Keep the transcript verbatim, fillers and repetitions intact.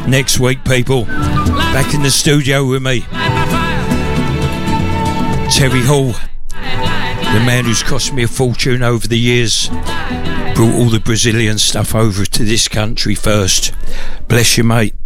next week, people. Back in the studio with me, Terry Hall, the man who's cost me a fortune over the years, brought all the Brazilian stuff over to this country first. Bless you, mate.